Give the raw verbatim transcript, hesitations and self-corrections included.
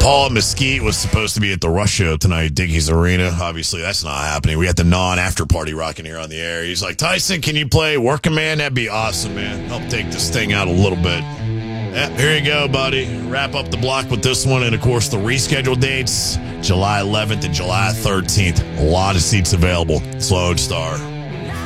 Paul Mesquite was supposed to be at the Rush show tonight, Dickies Arena. Obviously, that's not happening. We got the non-after party rocking here on the air. He's like, Tyson, can you play Working Man? That'd be awesome, man. Help take this thing out a little bit. Yeah, here you go, buddy. Wrap up the block with this one. And, of course, the rescheduled dates, July eleventh and July thirteenth. A lot of seats available. It's Lodestar.